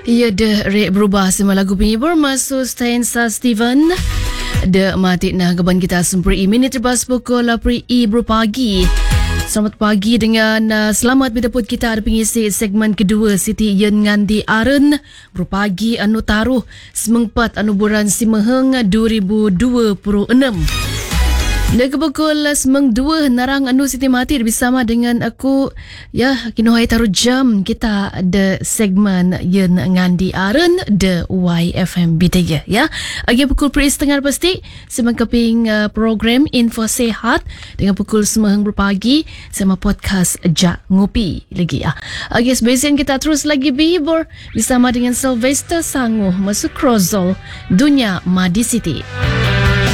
Ya, dah rek berubah sama lagu penyibur masuk Stensa Steven. Dah mati nah keban kita sempri minit terbas pukul 8 pagi. Selamat pagi dengan selamat berteput kita ada pengisi segmen kedua Siti Yen Ngandi Aren berpagi anu taruh semengpat anu bulan Simeheng 2026. Dah pukul semeng 2 narang anu Siti Mati bersama dengan aku ya kini hai taruh jam kita ada segmen Yen Ngandi Aren de YFM BTG ya. Agi pukul 3.30 pasti semang keping program Info Sehat dengan pukul semeng berpagi sama podcast Jak Ngopi lagi ya. Agi sebagian kita terus lagi berhibur bersama dengan Sylvester Sanguh masuk Crozol Dunia Madi City.